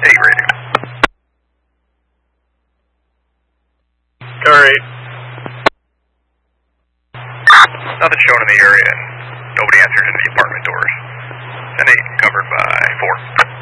8 radio. Tower 8. Nothing shown in the area. Nobody answered any apartment doors. And 8 covered by 4.